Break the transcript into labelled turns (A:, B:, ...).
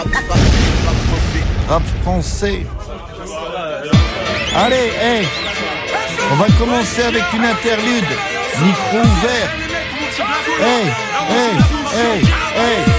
A: Rap français. Allez, hey, on va commencer avec une interlude. Micro ouvert. Hey, hey, hey, hey.